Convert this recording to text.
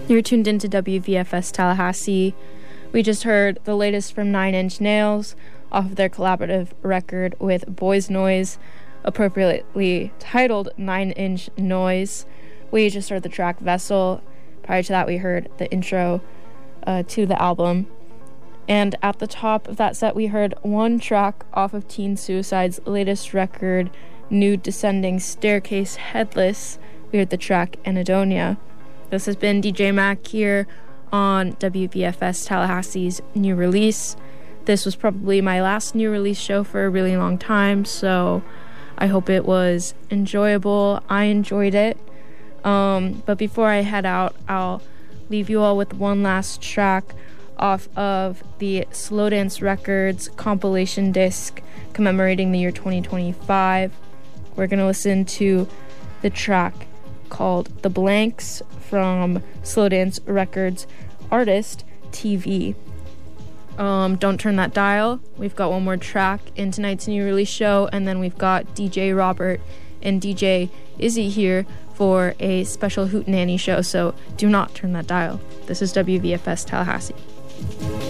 You're tuned into WVFS Tallahassee. We just heard the latest from Nine Inch Nails off of their collaborative record with Boys Noise, appropriately titled 9 Inch Noise. We just heard the track Vessel. Prior to that, we heard the intro to the album. And at the top of that set, we heard one track off of Teen Suicide's latest record, New Descending Staircase Headless. We heard the track Anadonia. This has been DJ Mac here on WVFS Tallahassee's new release. This was probably my last new release show for a really long time, so I hope it was enjoyable. I enjoyed it. But before I head out, I'll leave you all with one last track off of the Slow Dance Records compilation disc commemorating the year 2025. We're going to listen to the track called The Blanks from Slow Dance Records artist TV. Don't turn that dial. We've got one more track in tonight's new release show, and then we've got DJ Robert and DJ Izzy here for a special Hootenanny show, so do not turn that dial. This is WVFS Tallahassee.